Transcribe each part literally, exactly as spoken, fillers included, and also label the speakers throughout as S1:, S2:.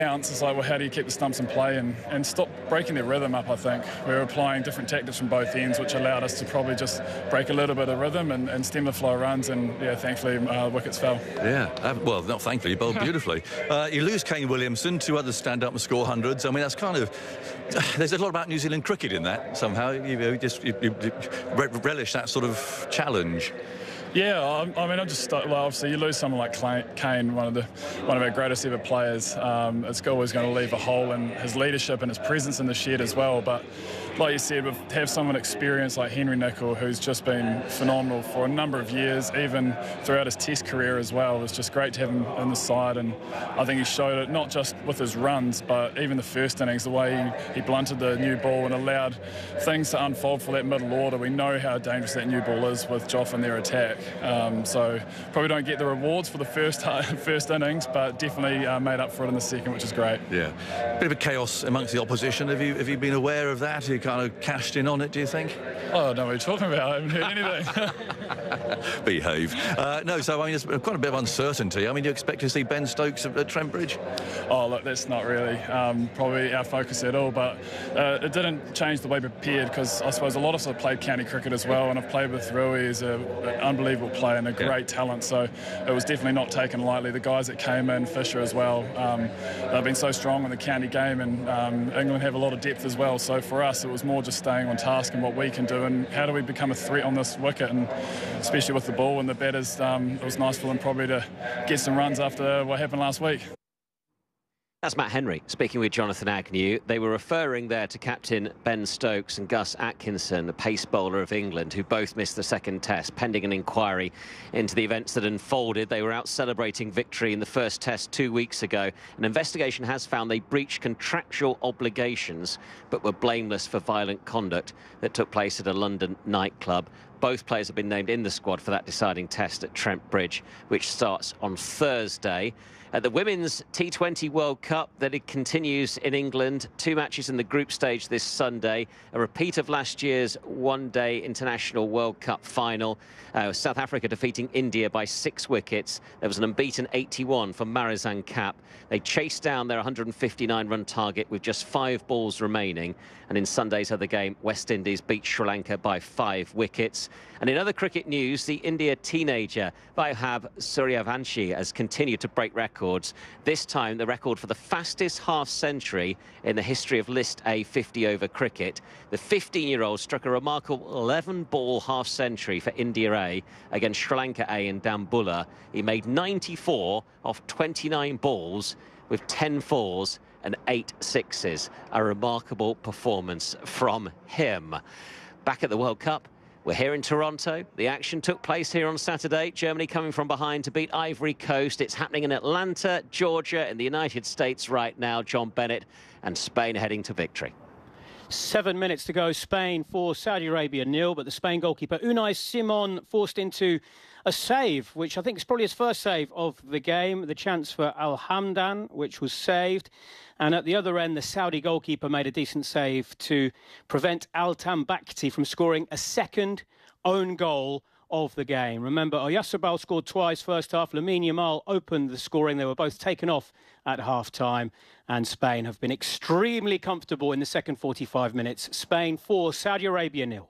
S1: It's like, well, how do you keep the stumps in play and, and stop breaking their rhythm up, I think. We were applying different tactics from both ends, which allowed us to probably just break a little bit of rhythm and, and stem the flow of runs, and, yeah, thankfully, uh, wickets fell.
S2: Yeah, uh, well, not thankfully, you bowled beautifully. uh, you lose Kane Williamson, two others stand up and score hundreds. I mean, that's kind of... There's a lot about New Zealand cricket in that, somehow. You know, just you, you, you relish that sort of challenge.
S1: Yeah, I, I mean, I just well, obviously you lose someone like Kane, one of the one of our greatest ever players. Um, it's always going to leave a hole in his leadership and his presence in the shed as well. But like you said, we have someone experienced like Henry Nicol, who's just been phenomenal for a number of years, even throughout his Test career as well. It's just great to have him in the side, and I think he showed it not just with his runs, but even the first innings, the way he, he blunted the new ball and allowed things to unfold for that middle order. We know how dangerous that new ball is with Joff and their attack. Um, so probably don't get the rewards for the first first innings, but definitely uh, made up for it in the second, which is great.
S2: Yeah, bit of a chaos amongst the opposition. Have you have you been aware of that? Have you kind of cashed in on it, do you think?
S1: Oh, I don't know what you're talking about. I haven't heard anything.
S2: Behave. Uh, no, so I mean, there's quite a bit of uncertainty. I mean, do you expect to see Ben Stokes at, at Trent Bridge?
S1: Oh, look, that's not really um, probably our focus at all, but uh, it didn't change the way we prepared, because I suppose a lot of us have played county cricket as well, and I've played with Rui. He's an unbelievable player and a great yeah. talent, so it was definitely not taken lightly. The guys that came in, Fisher as well, um, they've been so strong in the county game, and um, England have a lot of depth as well. So for us, it was more just staying on task and what we can do, and how do we become a threat on this wicket, and especially with the ball and the batters. Um, it was nice for them probably to get some runs after what happened last week.
S3: That's Matt Henry speaking with Jonathan Agnew. They were referring there to captain Ben Stokes and Gus Atkinson, the pace bowler of England, who both missed the second test, pending an inquiry into the events that unfolded. They were out celebrating victory in the first test two weeks ago. An investigation has found they breached contractual obligations, but were blameless for violent conduct that took place at a London nightclub. Both players have been named in the squad for that deciding test at Trent Bridge, which starts on Thursday. At the Women's T twenty World Cup, that it continues in England. Two matches in the group stage this Sunday. A repeat of last year's one-day International World Cup final. Uh, South Africa defeating India by six wickets. There was an unbeaten eighty-one for Marizanne Kapp. They chased down their one hundred fifty-nine run target with just five balls remaining. And in Sunday's other game, West Indies beat Sri Lanka by five wickets. And in other cricket news, the India teenager Vaibhav Suryavanshi has continued to break records. This time, the record for the fastest half-century in the history of List A fifty-over cricket. The fifteen-year-old struck a remarkable eleven-ball half-century for India A against Sri Lanka A in Dambulla. He made ninety-four off twenty-nine balls with ten fours and eight sixes. A remarkable performance from him. Back at the World Cup, we're here in Toronto. The action took place here on Saturday. Germany coming from behind to beat Ivory Coast. It's happening in Atlanta, Georgia, in the United States right now. John Bennett, and Spain heading to victory.
S4: Seven minutes to go. Spain four, Saudi Arabia nil. But the Spain goalkeeper Unai Simon forced into a save, which I think is probably his first save of the game. The chance for Al Hamdan, which was saved. And at the other end, the Saudi goalkeeper made a decent save to prevent Altan Bakhti from scoring a second own goal of the game. Remember, Oyarzabal scored twice first half. Lamine Yamal opened the scoring. They were both taken off at half-time. And Spain have been extremely comfortable in the second forty-five minutes. Spain four, Saudi Arabia nil.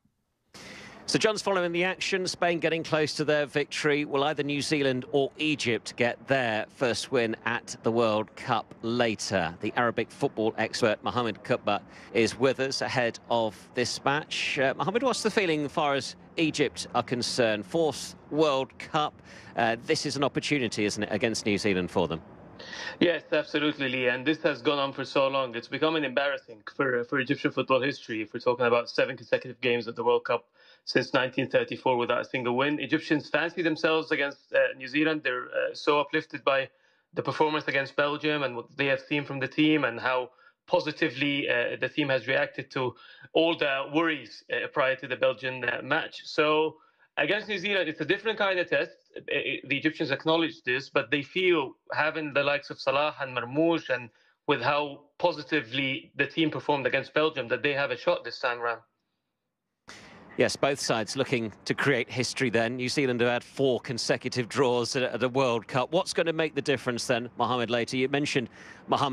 S3: So John's following the action. Spain getting close to their victory. Will either New Zealand or Egypt get their first win at the World Cup later? The Arabic football expert Mohamed Kutba is with us ahead of this match. Uh, Mohamed, what's the feeling as far as Egypt are concerned? Fourth World Cup. Uh, this is an opportunity, isn't it, against New Zealand for them?
S5: Yes, absolutely, Lee. And this has gone on for so long. It's becoming embarrassing for, for Egyptian football history. If we're talking about seven consecutive games at the World Cup since nineteen thirty-four without a single win. Egyptians fancy themselves against uh, New Zealand. They're uh, so uplifted by the performance against Belgium and what they have seen from the team and how positively uh, the team has reacted to all the worries uh, prior to the Belgian uh, match. So against New Zealand, it's a different kind of test. The Egyptians acknowledge this, but they feel having the likes of Salah and Marmoush and with how positively the team performed against Belgium that they have a shot this time around.
S3: Yes, both sides looking to create history then. New Zealand have had four consecutive draws at a World Cup. What's going to make the difference then, Mohamed Leite? You mentioned Mohamed